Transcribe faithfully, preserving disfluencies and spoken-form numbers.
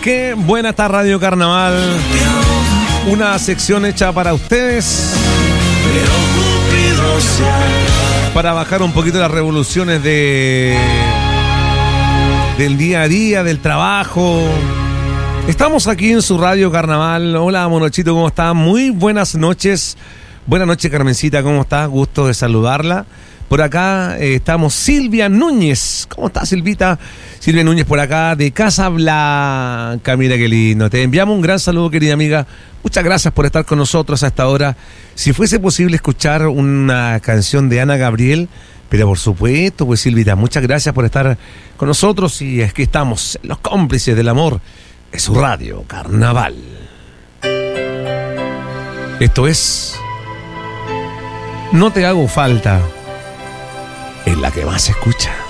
Qué buena está Radio Carnaval. Una sección hecha para ustedes, para bajar un poquito las revoluciones de del día a día, del trabajo. Estamos aquí en su Radio Carnaval. Hola, Monochito, ¿cómo está? Muy buenas noches. Buenas noches, Carmencita, ¿cómo está? Gusto de saludarla. Por acá eh, estamos Silvia Núñez. ¿Cómo está, Silvita? Silvia Núñez por acá, de Casa Blanca. Mira qué lindo. Te enviamos un gran saludo, querida amiga. Muchas gracias por estar con nosotros hasta ahora. Si fuese posible escuchar una canción de Ana Gabriel, pero por supuesto, pues Silvita, muchas gracias por estar con nosotros. Y es que estamos los cómplices del amor. Es su Radio Carnaval. Esto es No te hago falta. Es la que más se escucha.